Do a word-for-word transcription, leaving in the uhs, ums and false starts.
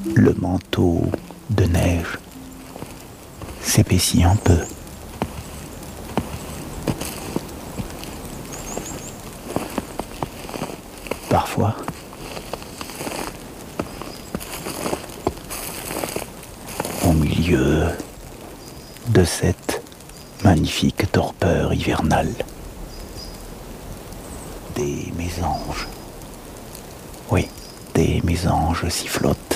Le manteau de neige s'épaissit un peu. Parfois, au milieu de cette magnifique torpeur hivernale, des mésanges, oui, des mésanges sifflotent.